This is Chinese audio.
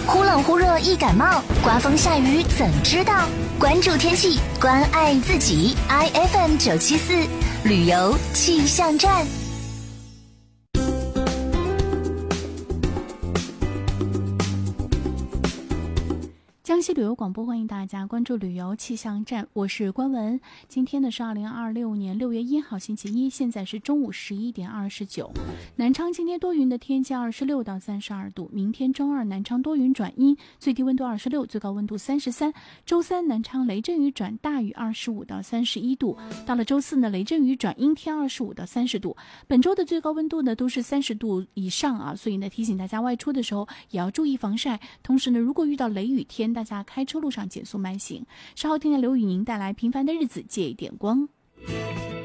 忽冷忽热易感冒，刮风下雨怎知道？关注天气，关爱自己。IFM974旅游气象站。 江西旅游广播，欢迎大家关注旅游气象站，我是关文。今天呢是2026年6月1号星期一，现在是中午11点29。南昌今天多云的天气，26到32度。明天周二南昌多云转阴，最低温度26，最高温度33。周三南昌雷阵雨转大雨，25到31度。到了周四呢，雷阵雨转阴天，25到30度。本周的最高温度呢都是30度以上啊，所以呢提醒大家外出的时候也要注意防晒。同时呢，如果遇到雷雨天，大家开车路上减速慢行。稍后听见刘宇宁带来《平凡的日子借一点光》。